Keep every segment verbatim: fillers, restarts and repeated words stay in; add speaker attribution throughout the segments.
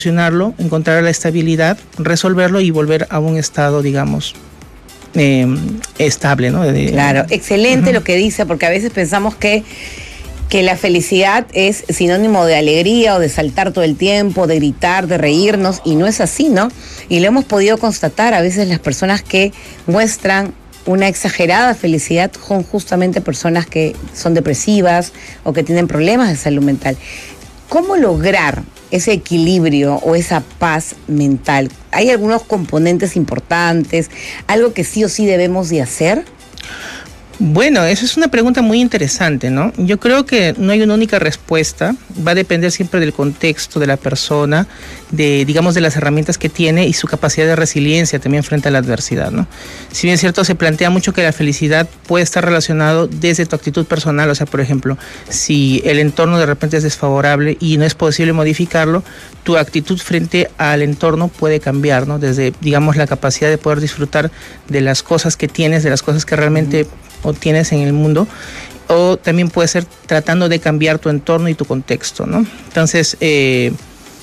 Speaker 1: solucionarlo, encontrar la estabilidad, resolverlo y volver a un estado, digamos, eh, estable, ¿no? De,
Speaker 2: claro, excelente
Speaker 1: uh-huh.
Speaker 2: lo que dice, porque a veces pensamos que que la felicidad es sinónimo de alegría o de saltar todo el tiempo, de gritar, de reírnos, y no es así, ¿no? Y lo hemos podido constatar, a veces las personas que muestran una exagerada felicidad son justamente personas que son depresivas o que tienen problemas de salud mental. ¿Cómo lograr ese equilibrio o esa paz mental? ¿Hay algunos componentes importantes, algo que sí o sí debemos de hacer?
Speaker 1: Bueno, esa es una pregunta muy interesante, ¿no? Yo creo que no hay una única respuesta, va a depender siempre del contexto de la persona, de, digamos, de las herramientas que tiene y su capacidad de resiliencia también frente a la adversidad, ¿no? Si bien es cierto, se plantea mucho que la felicidad puede estar relacionado desde tu actitud personal, o sea, por ejemplo, si el entorno de repente es desfavorable y no es posible modificarlo, tu actitud frente al entorno puede cambiar, ¿no? Desde, digamos, la capacidad de poder disfrutar de las cosas que tienes, de las cosas que realmente obtienes en el mundo, o también puede ser tratando de cambiar tu entorno y tu contexto, ¿no? Entonces, eh,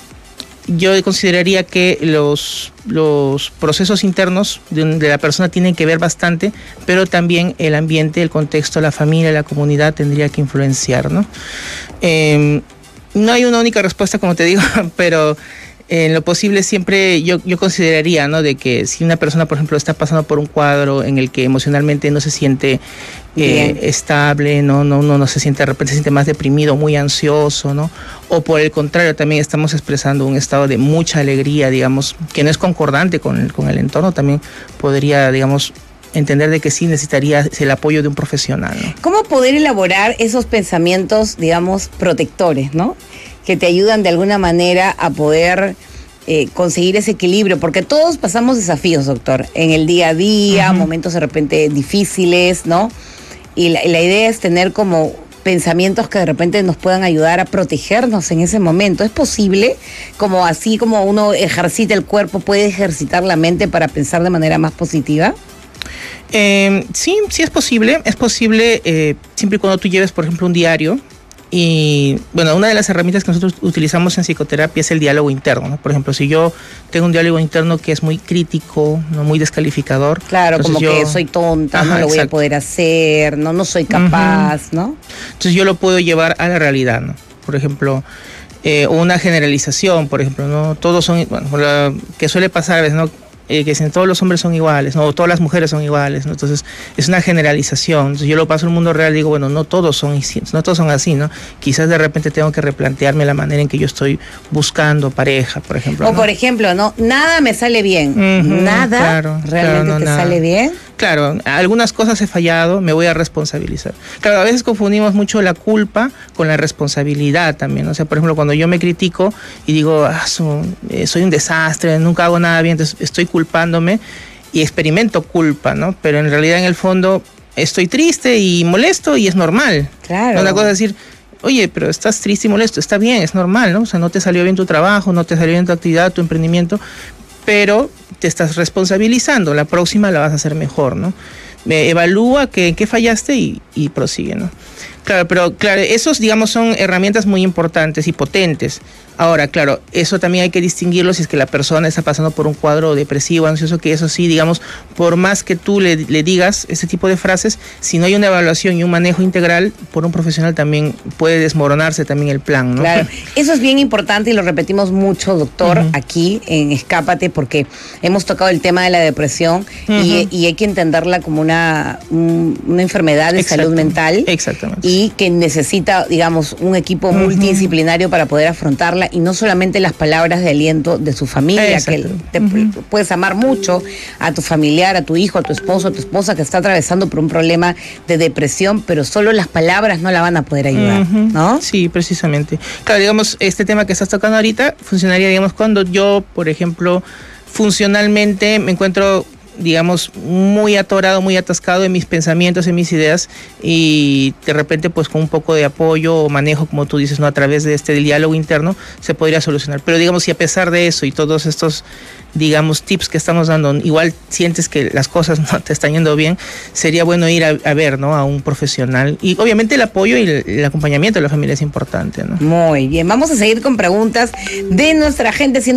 Speaker 1: yo consideraría que los, los procesos internos de, de la persona tienen que ver bastante, pero también el ambiente, el contexto, la familia, la comunidad tendría que influenciar, ¿no? Eh, no hay una única respuesta, como te digo, pero en lo posible siempre yo, yo consideraría, ¿no?, de que si una persona, por ejemplo, está pasando por un cuadro en el que emocionalmente no se siente eh, estable, ¿no? No, no, no se siente, de repente se siente más deprimido, muy ansioso, ¿no? O por el contrario, también estamos expresando un estado de mucha alegría, digamos, que no es concordante con el, con el entorno, también podría, digamos, entender de que sí necesitaría el apoyo de un profesional, ¿no?
Speaker 2: ¿Cómo poder elaborar esos pensamientos, digamos, protectores, ¿no?, que te ayudan de alguna manera a poder eh, conseguir ese equilibrio? Porque todos pasamos desafíos, doctor, en el día a día, uh-huh. momentos de repente difíciles, ¿no? Y la, y la idea es tener como pensamientos que de repente nos puedan ayudar a protegernos en ese momento. ¿Es posible? Como así como uno ejercita el cuerpo, ¿puede ejercitar la mente para pensar de manera más positiva?
Speaker 1: Eh, sí, sí es posible. Es posible eh, siempre y cuando tú lleves, por ejemplo, un diario. Y bueno, una de las herramientas que nosotros utilizamos en psicoterapia es el diálogo interno, ¿no? Por ejemplo, si yo tengo un diálogo interno que es muy crítico, no muy descalificador.
Speaker 2: Claro, como yo, que soy tonta, ajá, no lo voy exacto. a poder hacer, no, no soy capaz, uh-huh. ¿no? Entonces
Speaker 1: yo lo puedo llevar a la realidad, ¿no? Por ejemplo, eh, una generalización, por ejemplo, ¿no? Todos son, bueno, la, que suele pasar a veces, ¿no? Eh, que dicen todos los hombres son iguales, ¿no? O todas las mujeres son iguales, ¿no? Entonces es una generalización. Entonces yo lo paso al mundo real y digo, bueno, no todos son no todos son así, ¿no? Quizás de repente tengo que replantearme la manera en que yo estoy buscando pareja, por ejemplo.
Speaker 2: O
Speaker 1: ¿no?
Speaker 2: por ejemplo, no, nada me sale bien. Uh-huh, nada
Speaker 1: claro,
Speaker 2: realmente
Speaker 1: claro, no,
Speaker 2: te
Speaker 1: nada.
Speaker 2: sale bien.
Speaker 1: Claro, algunas cosas he fallado, me voy a responsabilizar. Claro, a veces confundimos mucho la culpa con la responsabilidad también. O sea, por ejemplo, cuando yo me critico y digo, ah, so, eh, soy un desastre, nunca hago nada bien, entonces estoy culpándome y experimento culpa, ¿no? Pero en realidad, en el fondo, estoy triste y molesto y es normal.
Speaker 2: Claro.
Speaker 1: Una cosa es decir, oye, pero estás triste y molesto, está bien, es normal, ¿no? O sea, no te salió bien tu trabajo, no te salió bien tu actividad, tu emprendimiento, pero te estás responsabilizando, la próxima la vas a hacer mejor, ¿no? Eh, evalúa que, que fallaste y, y prosigue, ¿no? Claro, pero claro, esos, digamos, son herramientas muy importantes y potentes. Ahora, claro, eso también hay que distinguirlo si es que la persona está pasando por un cuadro depresivo, ansioso, que eso sí, digamos, por más que tú le, le digas ese tipo de frases, si no hay una evaluación y un manejo integral por un profesional, también puede desmoronarse también el plan, ¿no?
Speaker 2: Claro, eso es bien importante y lo repetimos mucho, doctor, uh-huh. aquí en Escápate, porque hemos tocado el tema de la depresión uh-huh. y, y hay que entenderla como una, un, una enfermedad de salud mental.
Speaker 1: Exactamente.
Speaker 2: Y que necesita, digamos, un equipo uh-huh. multidisciplinario para poder afrontarla, y no solamente las palabras de aliento de su familia, que te uh-huh. puedes amar mucho a tu familiar, a tu hijo, a tu esposo, a tu esposa que está atravesando por un problema de depresión, pero solo las palabras no la van a poder ayudar, uh-huh. ¿no?
Speaker 1: Sí, precisamente. Claro, digamos, este tema que estás tocando ahorita funcionaría, digamos, cuando yo, por ejemplo, funcionalmente me encuentro, digamos, muy atorado, muy atascado en mis pensamientos, en mis ideas, y de repente, pues con un poco de apoyo o manejo, como tú dices, ¿no?, a través de este diálogo interno, se podría solucionar. Pero digamos, si a pesar de eso y todos estos, digamos, tips que estamos dando, igual sientes que las cosas no te están yendo bien, sería bueno ir a, a ver, ¿no?, a un profesional. Y obviamente el apoyo y el, el acompañamiento de la familia es importante, ¿no?
Speaker 2: Muy bien, vamos a seguir con preguntas de nuestra gente.